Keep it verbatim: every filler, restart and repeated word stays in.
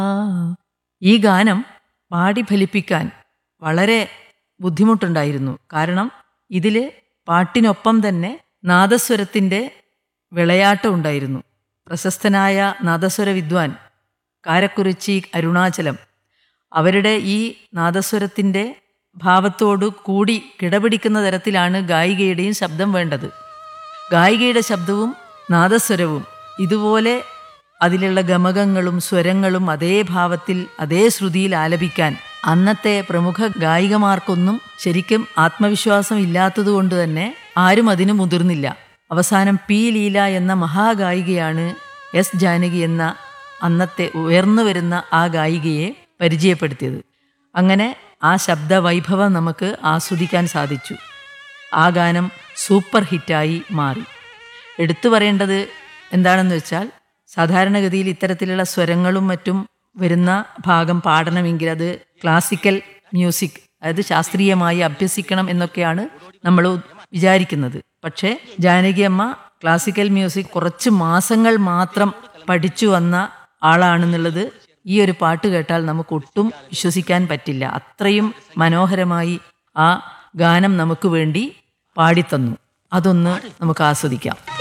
ഈ ഗാനം പാടി ഫലിപ്പിക്കാൻ വളരെ ബുദ്ധിമുട്ടുണ്ടായിരുന്നു. കാരണം ഇതിൽ പാട്ടിനൊപ്പം തന്നെ നാദസ്വരത്തിൻ്റെ വിളയാട്ടം ഉണ്ടായിരുന്നു. പ്രശസ്തനായ നാദസ്വര വിദ്വാൻ കാരക്കുറിച്ചി അരുണാചലം അവരുടെ ഈ നാദസ്വരത്തിൻ്റെ ഭാവത്തോടു കൂടി കിടപിടിക്കുന്ന തരത്തിലാണ് ഗായികയുടെയും ശബ്ദം വേണ്ടത്. ഗായികയുടെ ശബ്ദവും നാദസ്വരവും ഇതുപോലെ അതിലുള്ള ഗമകങ്ങളും സ്വരങ്ങളും അതേ ഭാവത്തിൽ അതേ ശ്രുതിയിൽ ആലപിക്കാൻ അന്നത്തെ പ്രമുഖ ഗായികമാർക്കൊന്നും ശരിക്കും ആത്മവിശ്വാസം ഇല്ലാത്തതുകൊണ്ട് തന്നെ ആരും അതിന് മുതിർന്നില്ല. അവസാനം പി ലീല എന്ന മഹാഗായികയാണ് എസ് ജാനകി എന്ന അന്നത്തെ ഉയർന്നു വരുന്ന ആ ഗായികയെ പരിചയപ്പെടുത്തിയത്. അങ്ങനെ ആ ശബ്ദ വൈഭവം നമുക്ക് ആസ്വദിക്കാൻ സാധിച്ചു. ആ ഗാനം സൂപ്പർ ഹിറ്റായി മാറി. എടുത്തു പറയേണ്ടത് എന്താണെന്ന് വെച്ചാൽ, സാധാരണഗതിയിൽ ഇത്തരത്തിലുള്ള സ്വരങ്ങളും മറ്റും വരുന്ന ഭാഗം പാടണമെങ്കിൽ അത് ക്ലാസിക്കൽ മ്യൂസിക്, അതായത് ശാസ്ത്രീയമായി അഭ്യസിക്കണം എന്നൊക്കെയാണ് നമ്മൾ വിചാരിക്കുന്നത്. പക്ഷേ ജാനകി അമ്മ ക്ലാസിക്കൽ മ്യൂസിക് കുറച്ച് മാസങ്ങൾ മാത്രം പഠിച്ചു വന്ന ആളാണെന്നുള്ളത് ഈ ഒരു പാട്ട് കേട്ടാൽ നമുക്ക് ഒട്ടും വിശ്വസിക്കാൻ പറ്റില്ല. അത്രയും മനോഹരമായി ആ ഗാനം നമുക്ക് വേണ്ടി പാടിത്തന്നു. അതൊന്ന് നമുക്ക് ആസ്വദിക്കാം.